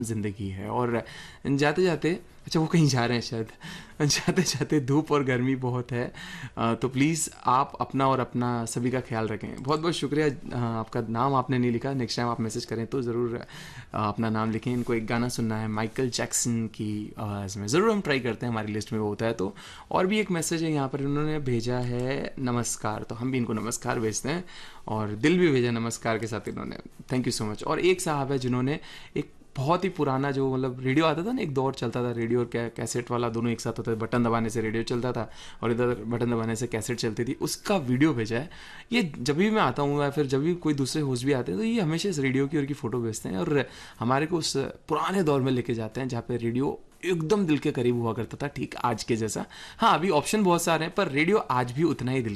ज़िंदगी है। और जाते-जाते अच्छा वो कहीं जा रहे हैं शायद। जाते-जाते धूप और गर्मी बहुत है, तो प्लीज़ आप अपना और अपना सभी का ख़्याल रखें। बहुत-बहुत शुक्रिया। आपका नाम आपने नहीं लिखा, नेक्स्ट टाइम आप मैसेज करें तो ज़रूर अपना नाम लिखें। इनको एक गाना सुनना है माइकल जैक्सन की आवाज़ में, ज़रूर हम ट्राई करते हैं, हमारी लिस्ट में वो होता है तो। और भी एक मैसेज है यहाँ पर, उन्होंने भेजा है नमस्कार, तो हम भी इनको नमस्कार भेजते हैं और दिल भी भेजा नमस्कार के साथ इन्होंने। Thank you so much. और एक साहब है जिन्होंने एक बहुत ही पुराना जो मतलब रेडियो आता था ना, एक दौर चलता था रेडियो और कैसेट वाला, दोनों एक साथ होता था। बटन दबाने से रेडियो चलता था और इधर बटन दबाने से कैसेट चलती थी, उसका वीडियो भेजा है। ये जब भी मैं आता हूँ या फिर जब भी कोई दूसरे होस्ट भी आते हैं तो ये हमेशा इस रेडियो की और की फ़ोटो भेजते हैं और हमारे को उस पुराने दौर में लेके जाते हैं जहाँ पे रेडियो एकदम दिल के करीब हुआ करता था, ठीक आज के जैसा। हाँ, अभी ऑप्शन बहुत सारे हैं पर रेडियो आज भी उतना ही दिल